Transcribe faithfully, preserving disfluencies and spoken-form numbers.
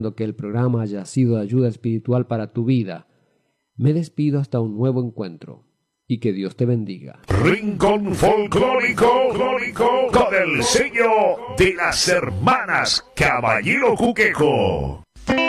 que el programa haya sido de ayuda espiritual para tu vida. Me despido hasta un nuevo encuentro y que Dios te bendiga. Rincón folclórico con el sello de las hermanas Caballero Cuquejo.